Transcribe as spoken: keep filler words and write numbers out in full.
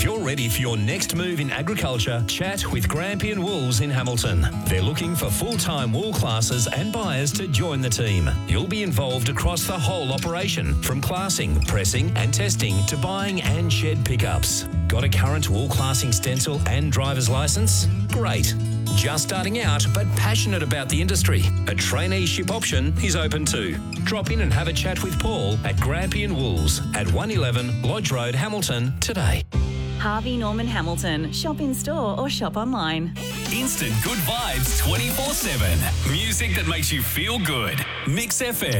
you're ready for your next move in agriculture, chat with Grampian Wools in Hamilton. They're looking for full-time wool classers and buyers to join the team. You'll be involved across the whole operation, from classing, pressing and testing to buying and shed pickups. Got a current wool classing stencil and driver's licence? Great. Just starting out but passionate about the industry? A traineeship option is open too. Drop in and have a chat with Paul at Grampian Wools at one eleven Lodge Road, Hamilton today. Harvey Norman Hamilton. Shop in store or shop online. Instant good vibes twenty-four seven. Music that makes you feel good. Mix F M.